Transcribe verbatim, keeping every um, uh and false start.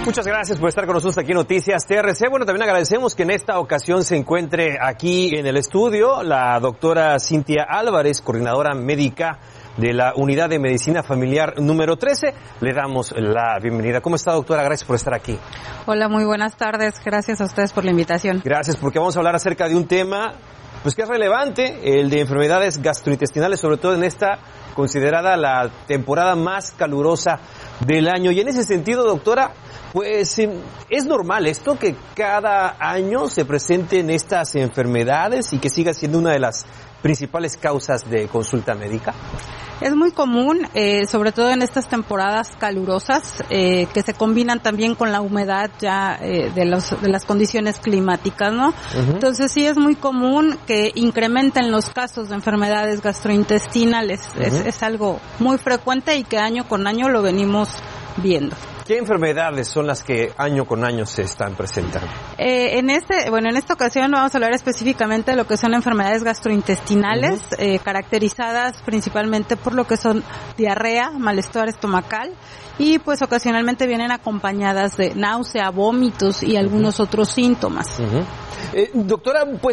Muchas gracias por estar con nosotros aquí en Noticias T R C. Bueno, también agradecemos que en esta ocasión se encuentre aquí en el estudio la doctora Cintia Álvarez, coordinadora médica de la Unidad de Medicina Familiar número trece. Le damos la bienvenida. ¿Cómo está, doctora? Gracias por estar aquí. Hola, muy buenas tardes. Gracias a ustedes por la invitación. Gracias, porque vamos a hablar acerca de un tema pues que es relevante, el de enfermedades gastrointestinales, sobre todo en esta considerada la temporada más calurosa del año. Y en ese sentido, doctora, pues es normal esto que cada año se presenten estas enfermedades y que siga siendo una de las principales causas de consulta médica. Es muy común, eh, sobre todo en estas temporadas calurosas, eh, que se combinan también con la humedad ya eh, de, los, de las condiciones climáticas, ¿no? Uh-huh. Entonces sí es muy común que incrementen los casos de enfermedades gastrointestinales. Uh-huh. Es, es algo muy frecuente y que año con año lo venimos viendo. ¿Qué enfermedades son las que año con año se están presentando? Eh, en este, bueno, en esta ocasión vamos a hablar específicamente de lo que son enfermedades gastrointestinales, uh-huh. eh, caracterizadas principalmente por lo que son diarrea, malestar estomacal y pues ocasionalmente vienen acompañadas de náusea, vómitos y algunos uh-huh. otros síntomas. Uh-huh. Eh, doctora, pues